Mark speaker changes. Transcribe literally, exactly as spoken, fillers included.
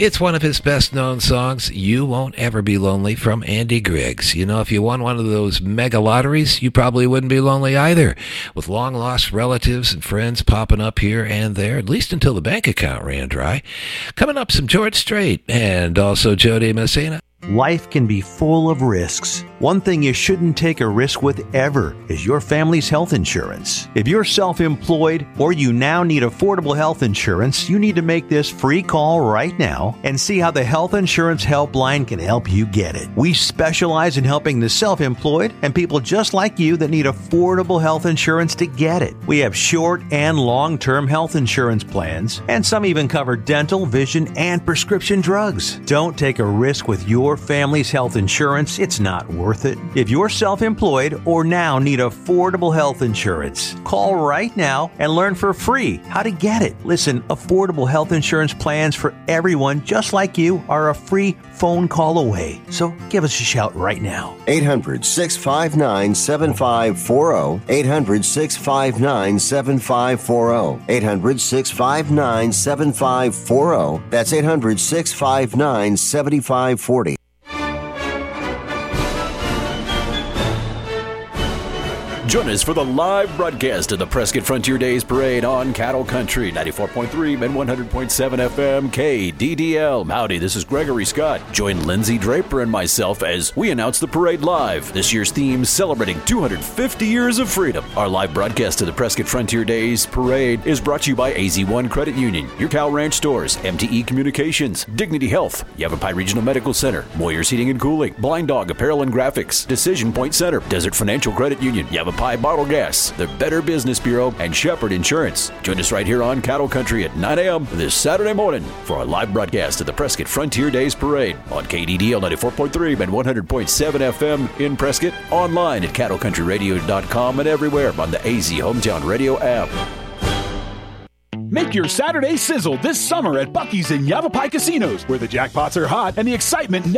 Speaker 1: It's one of his best-known songs, You Won't Ever Be Lonely, from Andy Griggs. You know, if you won one of those mega lotteries, you probably wouldn't be lonely either, with long-lost relatives and friends popping up here and there, at least until the bank account ran dry. Coming up, some George Strait and also Jody Messina.
Speaker 2: Life can be full of risks. One thing you shouldn't take a risk with ever is your family's health insurance. If you're self-employed or you now need affordable health insurance, you need to make this free call right now and see how the Health Insurance Helpline can help you get it. We specialize in helping the self-employed and people just like you that need affordable health insurance to get it. We have short and long-term health insurance plans, and some even cover dental, vision, and prescription drugs. Don't take a risk with your family's health insurance. It's not worth it. If you're self-employed or now need affordable health insurance, call right now and learn for free how to get it. Listen, affordable health insurance plans for everyone just like you are a free phone call away. So give us a shout right now.
Speaker 3: eight hundred, six five nine, seven five four zero. eight hundred, six five nine, seven five four zero. eight hundred, six five nine, seven five four zero. That's eight hundred, six five nine, seven five four zero.
Speaker 4: Join us for the live broadcast of the Prescott Frontier Days Parade on Cattle Country, ninety-four point three and one hundred point seven F M K D D L. Howdy, this is Gregory Scott. Join Lindsay Draper and myself as we announce the parade live. This year's theme, celebrating two hundred fifty years of freedom. Our live broadcast of the Prescott Frontier Days Parade is brought to you by A Z one Credit Union, your Cow Ranch stores, M T E Communications, Dignity Health, Yavapai Regional Medical Center, Moyer's Heating and Cooling, Blind Dog Apparel and Graphics, Decision Point Center, Desert Financial Credit Union, Yavapai Bottle Gas, the Better Business Bureau, and Shepherd Insurance. Join us right here on Cattle Country at nine a.m. this Saturday morning for our live broadcast of the Prescott Frontier Days Parade on K D D L ninety-four point three and one hundred point seven F M in Prescott, online at cattle country radio dot com and everywhere on the A Z Hometown Radio app.
Speaker 5: Make your Saturday sizzle this summer at Buc-ee's and Yavapai Casinos, where the jackpots are hot and the excitement